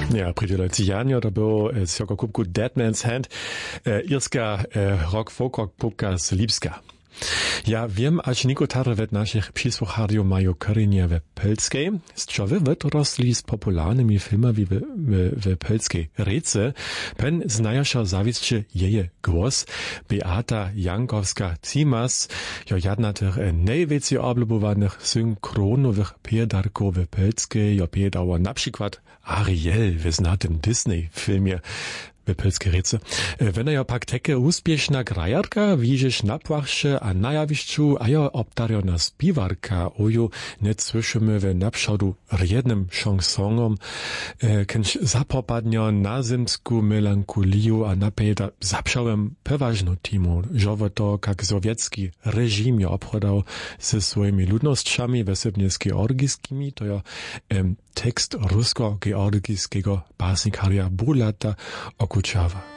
Ja, przydzielajcie Janio, to było z jako kubku Dead Man's Hand, irska rock-folk-rock-puka z Lipska. Ja wiem, aż niektóre w naszych przysłuchariów mają korzenie w Pelskiej, z czego wy wyrosli z popularnymi filmami w Pelskiej Rece. Pen znajasza zawiscie jeje głos, Beata Jankowska-Cimas, jo jedna tych najwięcej oblubowanych synchronowych piedarków w Pelskiej, jo piedała na przykład Ariel w znatym Disney filmie w Pelskiej Rece. Wenn ja pak teke uspieszna grajarka, widzisz na płachsze, a na jawiszczu, a ja obdariona spiwarka, oju, net słyszymy w naprzódu jednym chansonom, kęć zapopadnia na zimsku melankoliju, a napejda zaprzałem peważną timu, żowo to, jak sowiecki reżim je obchodał ze swoimi ludnościami, wesebniewski-orgiskimi, to ja tekst rusko-georgijskiego básnikaria Bulata Okučava.